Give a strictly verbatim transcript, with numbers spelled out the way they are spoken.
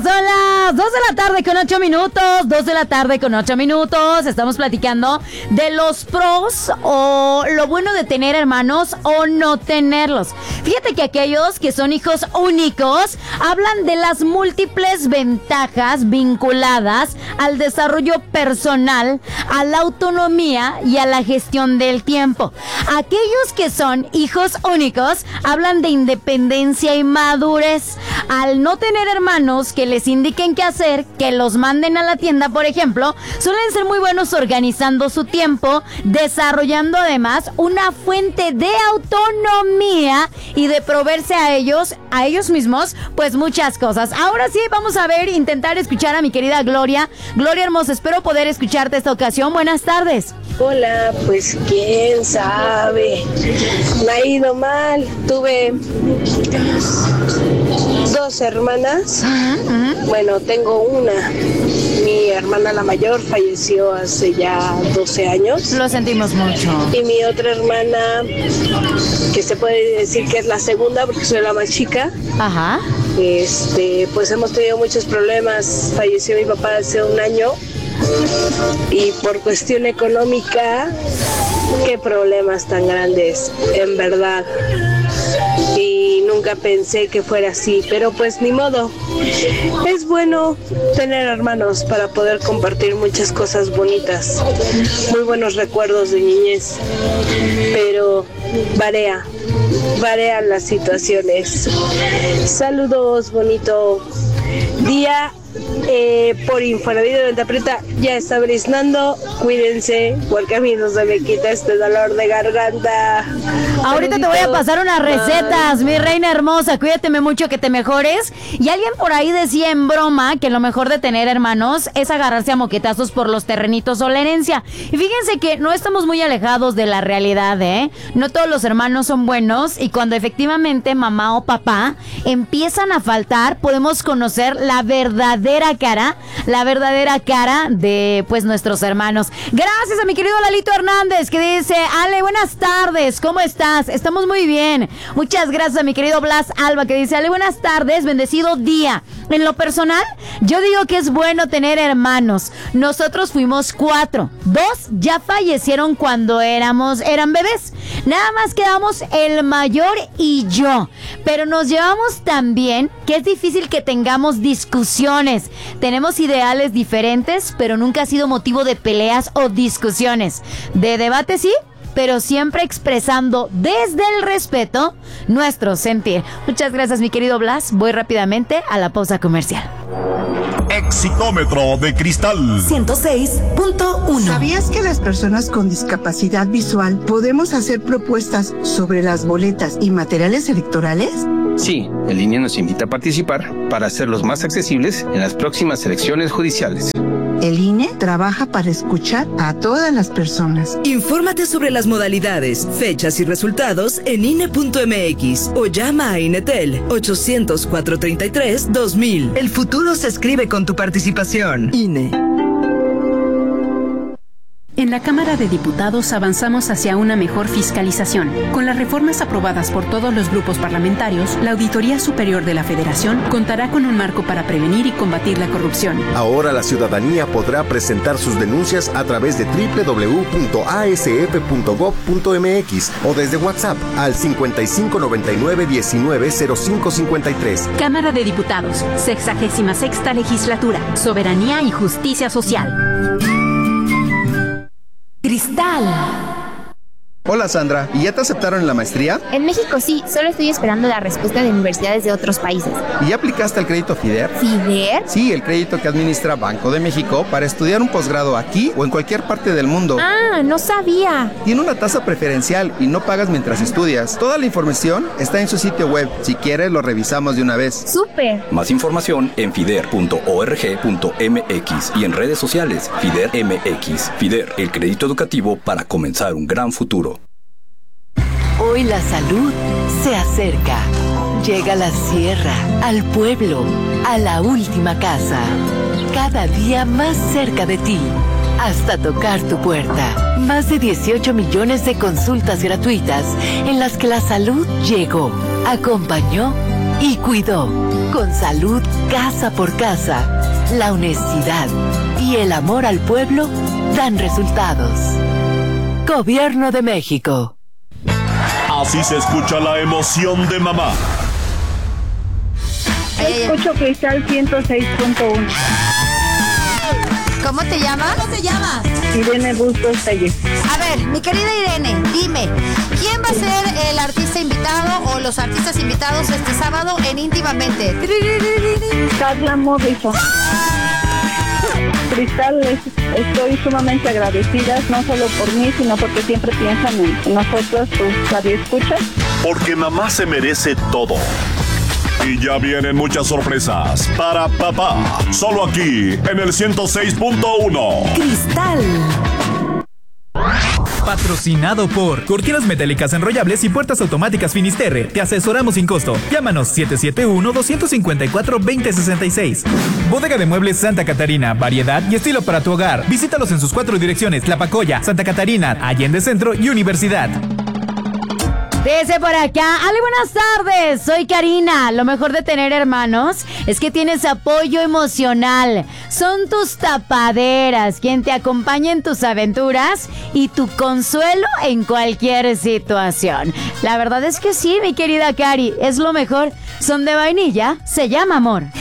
Son las dos de la tarde con ocho minutos, dos de la tarde con ocho minutos. Estamos platicando de los pros o lo bueno de tener hermanos o no tenerlos. Fíjate que aquellos que son hijos únicos hablan de las múltiples ventajas vinculadas al desarrollo personal, a la autonomía y a la gestión del tiempo. Aquellos que son hijos únicos hablan de independencia y madurez. Al no tener hermanos que les indiquen qué hacer, que los manden a la tienda, por ejemplo, suelen ser muy buenos organizando su tiempo, desarrollando además una fuente de autonomía y de proveerse a ellos, a ellos mismos, pues muchas cosas. Ahora sí, vamos a ver, intentar escuchar a mi querida Gloria. Gloria hermosa, espero poder escucharte esta ocasión. Buenas tardes. Hola, pues quién sabe, me ha ido mal. Tuve dos hermanas, uh-huh. Bueno, tengo una. Mi hermana la mayor falleció hace ya doce años. Lo sentimos mucho. Y mi otra hermana, que se puede decir que es la segunda porque soy la más chica. Ajá. Este, pues hemos tenido muchos problemas. Falleció mi papá hace un año. Y por cuestión económica, qué problemas tan grandes, en verdad. Y nunca pensé que fuera así, pero pues ni modo. Es bueno tener hermanos para poder compartir muchas cosas bonitas, muy buenos recuerdos de niñez, pero varía, varían las situaciones. Saludos, bonito día. Eh, por Infonavit de Venta Preta ya está briznando, cuídense porque a mí no se me quita este dolor de garganta. Ahorita te voy a pasar unas recetas, mi reina hermosa, cuídateme mucho, que te mejores. Y alguien por ahí decía en broma que lo mejor de tener hermanos es agarrarse a moquetazos por los terrenitos o la herencia. Y fíjense que no estamos muy alejados de la realidad, ¿eh? No todos los hermanos son buenos y cuando efectivamente mamá o papá empiezan a faltar, podemos conocer la verdadera cara, la verdadera cara de pues nuestros hermanos. Gracias a mi querido Lalito Hernández que dice: Ale, buenas tardes, ¿cómo estás? Estamos muy bien. Muchas gracias a mi querido Blas Alba que dice: Ale, buenas tardes, bendecido día. En lo personal, yo digo que es bueno tener hermanos. Nosotros fuimos cuatro. Dos ya fallecieron cuando éramos, eran bebés. Nada más quedamos el mayor y yo. Pero nos llevamos tan bien que es difícil que tengamos discusiones. Tenemos ideales diferentes, pero nunca ha sido motivo de peleas o discusiones. De debate sí, pero siempre expresando desde el respeto nuestro sentir. Muchas gracias, mi querido Blas. Voy rápidamente a la pausa comercial. Exitómetro de cristal ciento seis punto uno. ¿Sabías que las personas con discapacidad visual podemos hacer propuestas sobre las boletas y materiales electorales? Sí, el I N E nos invita a participar para hacerlos más accesibles en las próximas elecciones judiciales. El I N E trabaja para escuchar a todas las personas. Infórmate sobre las modalidades, fechas y resultados en I N E punto M X o llama a Inetel ochocientos, cuatrocientos treinta y tres, dos mil. El futuro se escribe con tu participación. I N E. En la Cámara de Diputados avanzamos hacia una mejor fiscalización. Con las reformas aprobadas por todos los grupos parlamentarios, la Auditoría Superior de la Federación contará con un marco para prevenir y combatir la corrupción. Ahora la ciudadanía podrá presentar sus denuncias a través de doble u doble u doble u punto a s f punto gob punto m x o desde WhatsApp al cincuenta y cinco noventa y nueve diecinueve cero cinco cincuenta y tres. Cámara de Diputados, sexagésima sexta legislatura, soberanía y justicia social. Cristal. Hola Sandra, ¿y ya te aceptaron en la maestría? En México sí, solo estoy esperando la respuesta de universidades de otros países. ¿Y ya aplicaste al crédito FIDER? ¿FIDER? Sí, el crédito que administra Banco de México para estudiar un posgrado aquí o en cualquier parte del mundo. Ah, no sabía. Tiene una tasa preferencial y no pagas mientras estudias. Toda la información está en su sitio web. Si quieres, lo revisamos de una vez. ¡Súper! Más información en fider punto org punto m x y en redes sociales FIDER M X. FIDER, el crédito educativo para comenzar un gran futuro. Hoy la salud se acerca. Llega a la sierra, al pueblo, a la última casa. Cada día más cerca de ti, hasta tocar tu puerta. Más de dieciocho millones de consultas gratuitas en las que la salud llegó, acompañó y cuidó. Con salud casa por casa, la honestidad y el amor al pueblo dan resultados. Gobierno de México. Así se escucha la emoción de mamá. Escucho Cristal ciento seis punto uno. ¿Cómo te llamas? ¿Cómo te llamas? Irene Bustos Telles. A ver, mi querida Irene, dime, ¿quién va a ser el artista invitado o los artistas invitados este sábado en Íntimamente? Carla Morrison. Cristal, les, estoy sumamente agradecida, no solo por mí, sino porque siempre piensan en, en nosotros, tus radioescuchas. Porque mamá se merece todo. Y ya vienen muchas sorpresas para papá. Solo aquí, en el ciento seis punto uno. Cristal. Patrocinado por Cortinas Metálicas Enrollables y Puertas Automáticas Finisterre. Te asesoramos sin costo. Llámanos siete siete uno, dos cinco cuatro, dos cero seis seis. Bodega de Muebles Santa Catarina. Variedad y estilo para tu hogar. Visítalos en sus cuatro direcciones: Tlapacoya, Santa Catarina, Allende Centro y Universidad. Dice por acá, Ale, buenas tardes, soy Karina. Lo mejor de tener hermanos es que tienes apoyo emocional. Son tus tapaderas, quien te acompaña en tus aventuras y tu consuelo en cualquier situación. La verdad es que sí, mi querida Cari, es lo mejor. Son de vainilla, se llama amor.